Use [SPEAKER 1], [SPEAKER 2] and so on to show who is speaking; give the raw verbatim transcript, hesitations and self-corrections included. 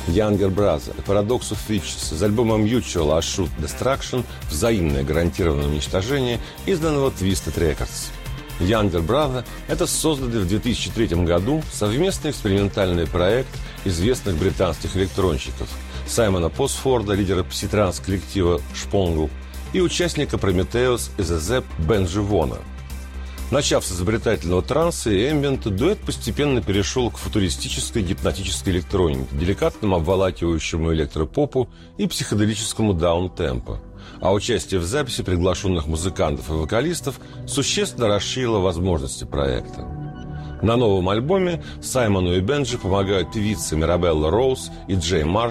[SPEAKER 1] Younger Brother, Paradox of Witches из альбома Mutual Assured Destruction, взаимное гарантированное уничтожение, изданного Twisted Records. Younger Brother – это созданный в две тысячи третьем году совместный экспериментальный проект известных британских электронщиков Саймона Посфорда, лидера пситранс-коллектива Шпонгл, и участника Prometheus из Эзеп Бенджи Вона. Начав с изобретательного транса и эмбиента, дуэт постепенно перешел к футуристической гипнотической электронике, деликатному обволакивающему электропопу и психоделическому даун-темпо. А участие в записи приглашенных музыкантов и вокалистов существенно расширило возможности проекта. На новом альбоме Саймону и Бенджи помогают певицы Мирабелла Роуз и Джей Марш,